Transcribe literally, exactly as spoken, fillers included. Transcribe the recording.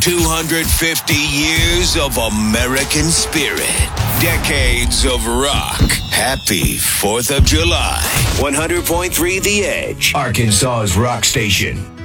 two hundred fifty years of American spirit. Decades of rock. Happy fourth of July. one hundred point three The Edge. Arkansas's rock station.